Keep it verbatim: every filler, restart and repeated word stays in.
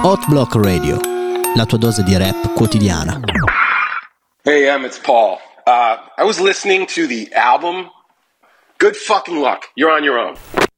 Hot Block Radio, la tua dose di rap quotidiana. Hey, Em, it's Paul. Uh, I was listening to the album. Good fucking luck. You're on your own.